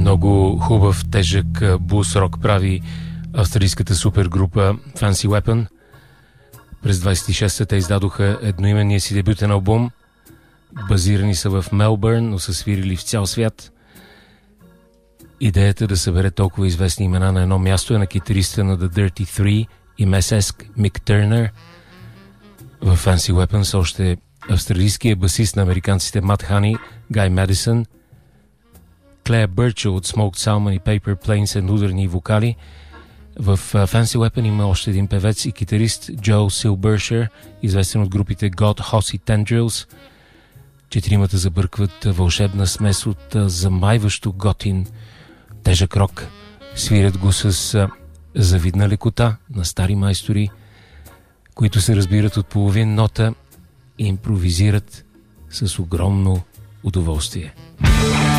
Много хубав, тежък блус-рок прави австралийската супергрупа Fancy Weapon. През 26-та те издадоха едноименния си дебютен албум. Базирани са в Мелбърн, но са свирили в цял свят. Идеята да събере толкова известни имена на едно място е на китариста на The Dirty Three и месеск Мик Търнър. В Fancy Weapon са още австралийския басист на американците Мат Хани, Гай Медисън, Клея Бърчел от Smoked Salmon и Paper Planes and ударни вокали. В Fancy Weapon има още един певец и китарист Джо Силбършер, известен от групите God, Hoss и Tendrils. Четиримата забъркват вълшебна смес от замайващо готин тежък рок. Свирят го с завидна лекота на стари майстори, които се разбират от половин нота и импровизират с огромно удоволствие.